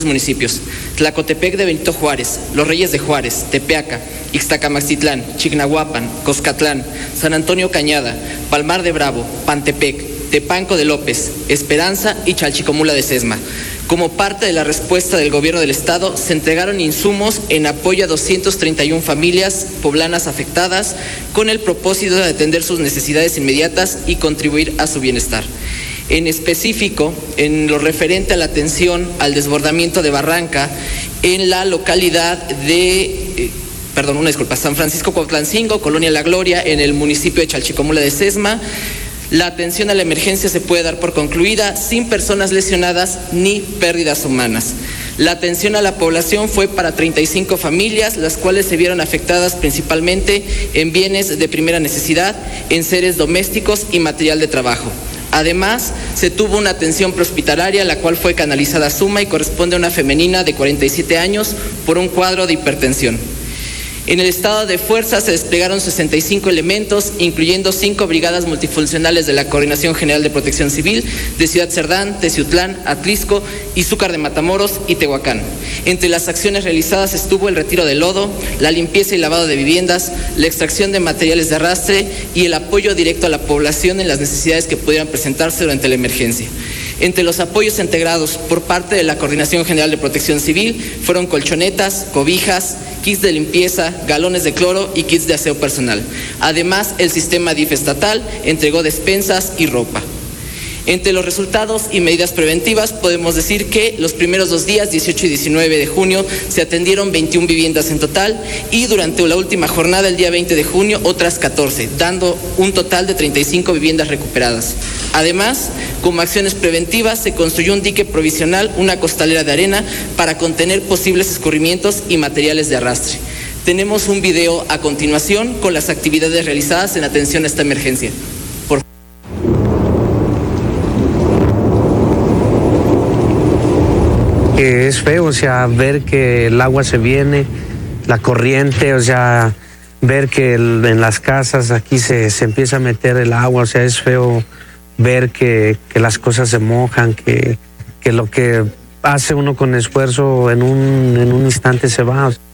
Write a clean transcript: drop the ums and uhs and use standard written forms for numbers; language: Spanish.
municipios: Tlacotepec de Benito Juárez, Los Reyes de Juárez, Tepeaca, Ixtacamaxitlán, Chignahuapan, Coscatlán, San Antonio Cañada, Palmar de Bravo, Pantepec, Tepanco de López, Esperanza y Chalchicomula de Sesma. Como parte de la respuesta del gobierno del estado, se entregaron insumos en apoyo a 231 familias poblanas afectadas con el propósito de atender sus necesidades inmediatas y contribuir a su bienestar. En específico, en lo referente a la atención al desbordamiento de Barranca en la localidad de San Francisco Cuautlancingo, Colonia La Gloria, en el municipio de Chalchicomula de Sesma, la atención a la emergencia se puede dar por concluida sin personas lesionadas ni pérdidas humanas. La atención a la población fue para 35 familias, las cuales se vieron afectadas principalmente en bienes de primera necesidad, en seres domésticos y material de trabajo. Además, se tuvo una atención prehospitalaria, la cual fue canalizada a Suma y corresponde a una femenina de 47 años por un cuadro de hipertensión. En el estado de fuerza se desplegaron 65 elementos, incluyendo 5 brigadas multifuncionales de la Coordinación General de Protección Civil de Ciudad Cerdán, Teciutlán, Atlisco, Izúcar de Matamoros y Tehuacán. Entre las acciones realizadas estuvo el retiro de lodo, la limpieza y lavado de viviendas, la extracción de materiales de arrastre y el apoyo directo a la población en las necesidades que pudieran presentarse durante la emergencia. Entre los apoyos integrados por parte de la Coordinación General de Protección Civil fueron colchonetas, cobijas, kits de limpieza, galones de cloro y kits de aseo personal. Además, el sistema DIF estatal entregó despensas y ropa. Entre los resultados y medidas preventivas podemos decir que los primeros 2 días, 18 y 19 de junio, se atendieron 21 viviendas en total y durante la última jornada, el día 20 de junio, otras 14, dando un total de 35 viviendas recuperadas. Además, como acciones preventivas, se construyó un dique provisional, una costalera de arena para contener posibles escurrimientos y materiales de arrastre. Tenemos un video a continuación con las actividades realizadas en atención a esta emergencia. Es feo, o sea, ver que el agua se viene, la corriente, o sea, ver que en las casas aquí se empieza a meter el agua, o sea, es feo ver que las cosas se mojan, que lo que hace uno con esfuerzo en un instante se va.